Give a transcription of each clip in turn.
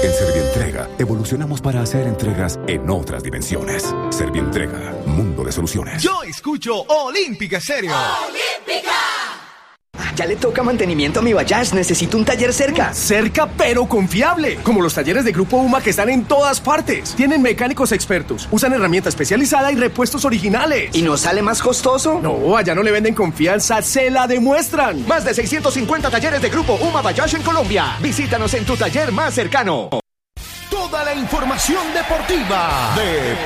En Servientrega, evolucionamos para hacer entregas en otras dimensiones. Servientrega, mundo de soluciones. Yo escucho Olímpica Estéreo. ¡Olímpica! Ya le toca mantenimiento a mi Bayash. Necesito un taller cerca. Cerca, pero confiable. Como los talleres de Grupo UMA que están en todas partes. Tienen mecánicos expertos, usan herramienta especializada y repuestos originales. ¿Y no sale más costoso? No, allá no le venden confianza, se la demuestran. Más de 650 talleres de Grupo UMA Bayash en Colombia. Visítanos en tu taller más cercano. Toda la información deportiva.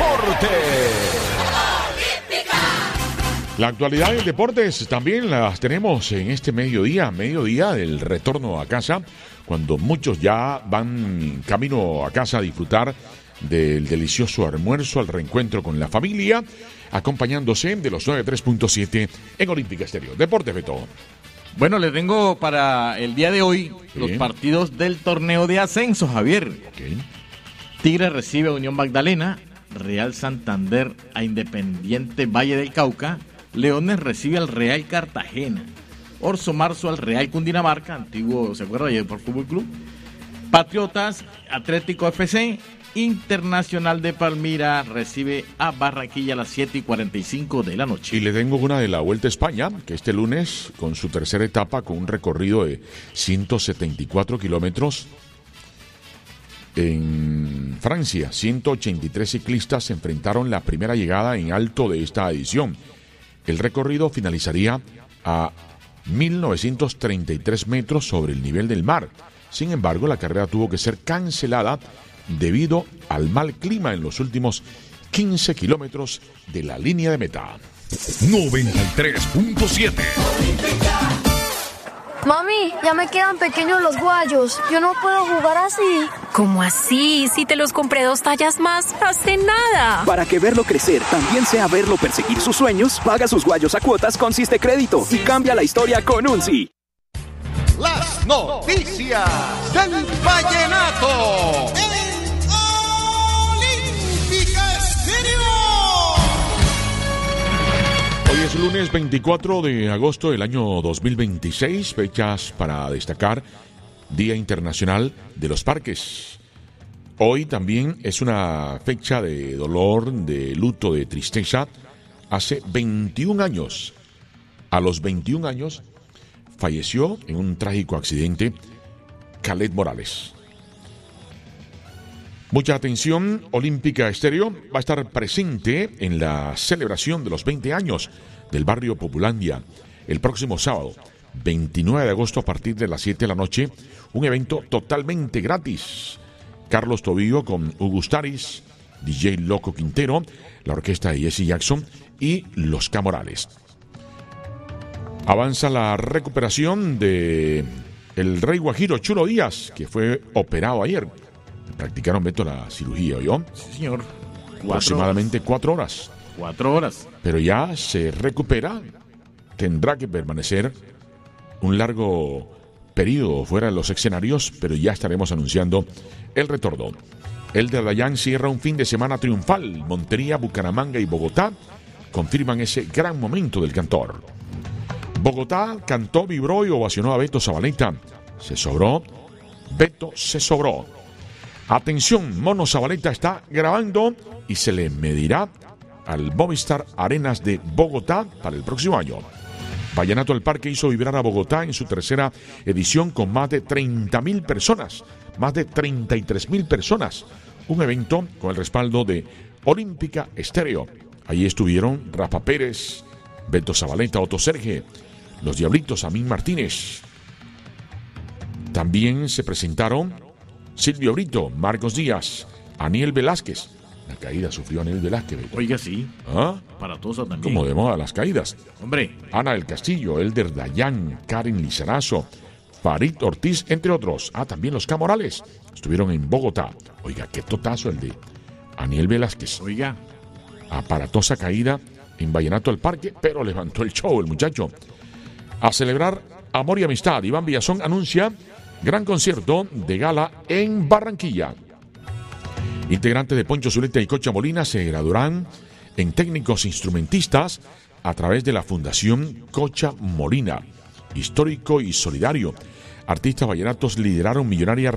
La actualidad del deportes también las tenemos en este mediodía del retorno a casa, cuando muchos ya van camino a casa a disfrutar del delicioso almuerzo, al reencuentro con la familia, acompañándose de los 93.7 en Olímpica Estéreo. Deportes, Beto. Bueno, le tengo para el día de hoy los partidos del torneo de ascenso, Javier. Tigre recibe a Unión Magdalena, Real Santander a Independiente Valle del Cauca, Leones recibe al Real Cartagena, Orso Marzo al Real Cundinamarca, antiguo, ¿se acuerda? Ayer por Fútbol Club. Patriotas, Atlético FC, Internacional de Palmira recibe a Barranquilla a las 7:45 de la noche. Y le tengo una de la Vuelta a España, que este lunes, con su tercera etapa, con un recorrido de 174 kilómetros, en Francia, 183 ciclistas se enfrentaron la primera llegada en alto de esta edición. El recorrido finalizaría a 1.933 metros sobre el nivel del mar. Sin embargo, la carrera tuvo que ser cancelada debido al mal clima en los últimos 15 kilómetros de la línea de meta. 93.7. Mami, ya me quedan pequeños los guayos. Yo no puedo jugar así. ¿Cómo así? Si te los compré 2 tallas más hace nada. Para que verlo crecer también sea verlo perseguir sus sueños, paga sus guayos a cuotas con Siste Crédito y cambia la historia con un sí. Las noticias del vallenato. Olímpica Estéreo. Hoy es lunes 24 de agosto del año 2026, fechas para destacar: Día Internacional de los Parques. Hoy también es una fecha de dolor, de luto, de tristeza. Hace 21 años, a los 21 años, falleció en un trágico accidente Khaled Morales. Mucha atención, Olímpica Estéreo va a estar presente en la celebración de los 20 años del barrio Populandia el próximo sábado, 29 de agosto a partir de las 7 de la noche, un evento totalmente gratis. Carlos Tobillo con Augustaris, DJ Loco Quintero, la orquesta de Jesse Jackson y Los Camorales. Avanza la recuperación de el Rey Guajiro Chulo Díaz, que fue operado ayer. Practicaron, Beto, la cirugía, ¿oyó? Sí, señor. Aproximadamente 4 horas. 4 horas. Pero ya se recupera. Tendrá que permanecer un largo periodo fuera de los escenarios, pero ya estaremos anunciando el retorno. El de Dayán cierra un fin de semana triunfal. Montería, Bucaramanga y Bogotá confirman ese gran momento del cantor. Bogotá cantó, vibró y ovacionó a Beto Zabaleta. Se sobró. Beto se sobró. Atención, Mono Zabaleta está grabando y se le medirá al Movistar Arenas de Bogotá para el próximo año. Vallenato al Parque hizo vibrar a Bogotá en su tercera edición con más de 30.000 personas, más de 33.000 personas. Un evento con el respaldo de Olímpica Estéreo. Allí estuvieron Rafa Pérez, Beto Zabaleta, Otto Serge, Los Diablitos, Amín Martínez. También se presentaron Silvio Brito, Marcos Díaz, Aniel Velázquez. La caída sufrió Aniel Velázquez. Oiga, sí. ¿Ah? Aparatosa también. Como de moda las caídas. Hombre. Ana del Castillo, Elder Dayán, Karen Lizarazo, Farid Ortiz, entre otros. También los Camorales estuvieron en Bogotá. Oiga, qué totazo el de Aniel Velázquez. Oiga. Aparatosa caída en Vallenato al Parque, pero levantó el show el muchacho. A celebrar amor y amistad, Iván Villazón anuncia gran concierto de gala en Barranquilla. Integrantes de Poncho Zuleta y Cocha Molina se graduarán en técnicos instrumentistas a través de la Fundación Cocha Molina. Histórico y solidario. Artistas vallenatos lideraron millonaria